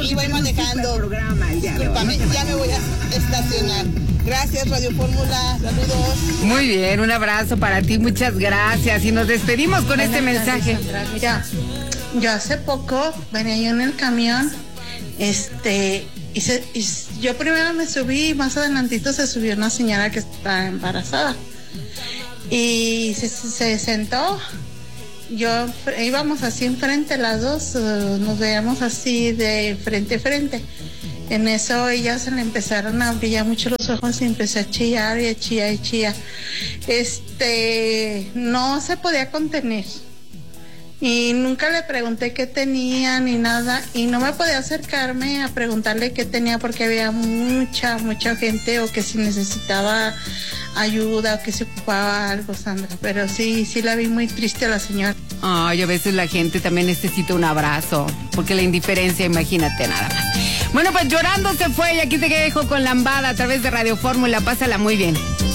aquí voy manejando. Discúlpame, ya me voy a estacionar. Gracias, Radio Fórmula. Saludos. Muy bien, un abrazo para ti, muchas gracias. Y nos despedimos con este mensaje. Mira, yo hace poco venía yo en el camión, yo primero me subí y más adelantito se subió una señora que estaba embarazada. Y se sentó. Íbamos así enfrente las dos, nos veíamos así de frente a frente. En eso ella se le empezaron a brillar mucho los ojos y empezó a chillar y a chillar y chillar. No se podía contener. Y nunca le pregunté qué tenía ni nada. Y no me podía acercarme a preguntarle qué tenía porque había mucha gente o que si necesitaba ayuda o que se ocupaba algo, Sandra. Pero sí la vi muy triste a la señora. Ay, a veces la gente también necesita un abrazo, porque la indiferencia, imagínate nada más. Bueno, pues llorando se fue y aquí te dejo con Lambada a través de Radio Fórmula. Pásala muy bien.